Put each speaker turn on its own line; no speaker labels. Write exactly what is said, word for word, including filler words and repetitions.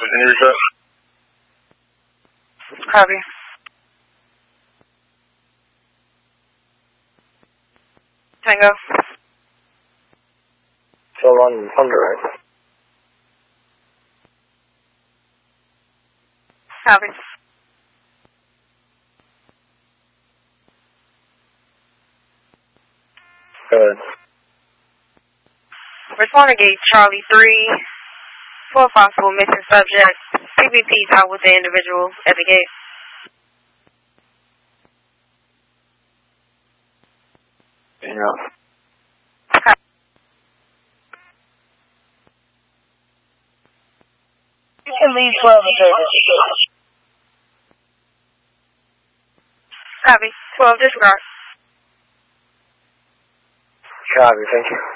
office. Any request?
Copy. Tango.
Still on Thunder, right?
Copy.
Go ahead.
Responder gate Charlie three for possible missing subject. C B P's out with the individual at the gate.
Yeah.
You can leave twelve and service.
Copy. twelve disregard.
Copy, thank you.